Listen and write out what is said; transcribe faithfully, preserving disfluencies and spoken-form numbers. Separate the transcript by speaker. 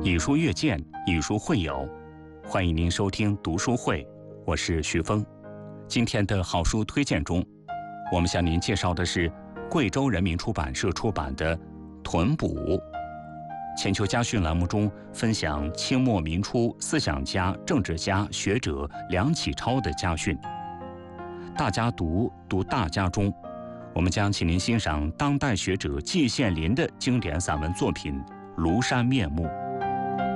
Speaker 1: 以书阅鉴，以书会友，欢迎您收听读书会，我是徐峰。今天的好书推荐中，我们向您介绍的是贵州人民出版社出版的《屯补》。千秋家训栏目中分享清末民初思想家、政治家、学者梁启超的家训。大家读读大家中，我们将请您欣赏当代学者季羡林的经典散文作品《庐山面目》。